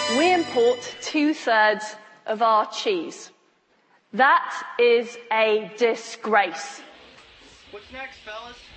We import 2/3 of our cheese. That is a disgrace. What's next, fellas?